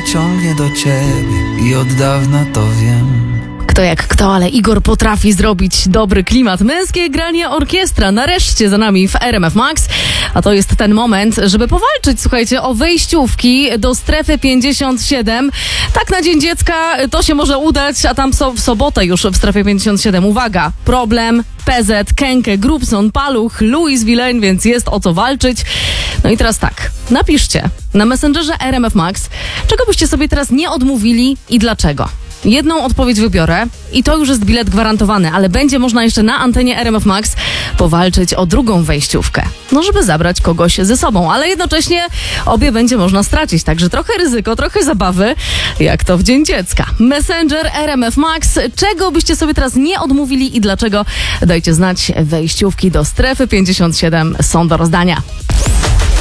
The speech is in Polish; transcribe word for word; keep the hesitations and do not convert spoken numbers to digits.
ciągnie do ciebie i od dawna to wiem. Kto jak kto, ale Igor potrafi zrobić dobry klimat. Męskie granie orkiestra nareszcie za nami w R M F Max. A to jest ten moment, żeby powalczyć, słuchajcie, o wejściówki do strefy pięćdziesiąt siedem. Tak na Dzień Dziecka to się może udać, a tam so, w sobotę już w strefie pięćdziesiąt siedem. Uwaga, Problem, P Z, Kenke, Grubson, Paluch, Louis Villain, więc jest o co walczyć. No i teraz tak, napiszcie na Messengerze R M F Max, czego byście sobie teraz nie odmówili i dlaczego. Jedną odpowiedź wybiorę i to już jest bilet gwarantowany, ale będzie można jeszcze na antenie R M F Max powalczyć o drugą wejściówkę. No, żeby zabrać kogoś ze sobą, ale jednocześnie obie będzie można stracić, także trochę ryzyko, trochę zabawy, jak to w Dzień Dziecka. Messenger R M F Max, czego byście sobie teraz nie odmówili i dlaczego? Dajcie znać, wejściówki do strefy pięćdziesiąt siedem są do rozdania.